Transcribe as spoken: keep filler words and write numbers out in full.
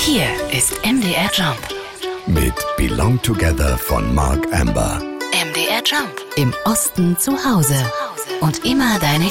Hier ist M D R Jump. Mit Belong Together von Mark Amber. M D R Jump. Im Osten zu Hause. Und immer deine